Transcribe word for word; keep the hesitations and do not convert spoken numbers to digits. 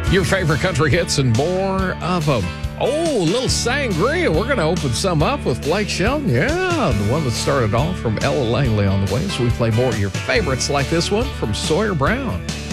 Your favorite country hits and more of them. Oh, a little sangria. We're going to open some up with Blake Shelton. Yeah, the one that started off from Ella Langley on the way. So we play more of your favorites like this one from Sawyer Brown.